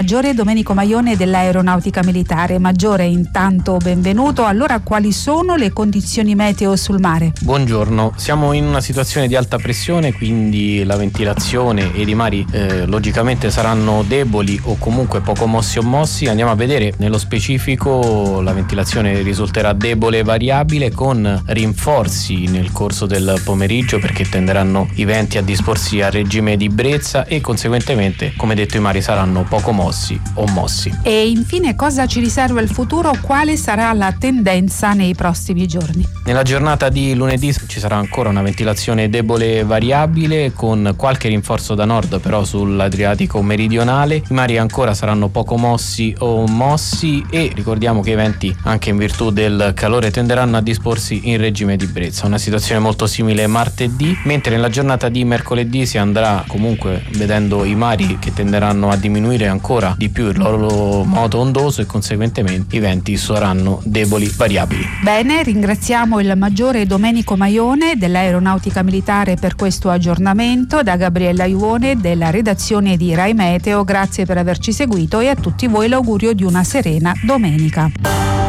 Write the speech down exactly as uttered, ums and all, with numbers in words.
maggiore Domenico Maione dell'Aeronautica Militare. Maggiore, intanto benvenuto. Allora, quali sono le condizioni meteo sul mare? Buongiorno, siamo in una situazione di alta pressione, quindi la ventilazione ed i mari eh, logicamente saranno deboli o comunque poco mossi o mossi. Andiamo a vedere nello specifico. La ventilazione risulterà debole e variabile, con rinforzi nel corso del pomeriggio, perché tenderanno i venti a disporsi a regime di brezza e conseguentemente, come detto, i mari saranno poco mossi o mossi. E infine, cosa ci riserva il futuro? Quale sarà la tendenza nei prossimi giorni? Nella giornata di lunedì ci sarà ancora una ventilazione debole e variabile, con qualche rinforzo da nord però sull'Adriatico meridionale. I mari ancora saranno poco mossi o mossi e ricordiamo che i venti, anche in virtù del calore, tenderanno a disporsi in regime di brezza. Una situazione molto simile martedì, mentre nella giornata di mercoledì si andrà comunque vedendo i mari che tenderanno a diminuire ancora di più il loro moto ondoso e conseguentemente i venti saranno deboli, variabili. Bene, ringraziamo il maggiore Domenico Maione dell'Aeronautica Militare per questo aggiornamento. Da Gabriella Iuone della redazione di Rai Meteo, grazie per averci seguito e a tutti voi l'augurio di una serena domenica.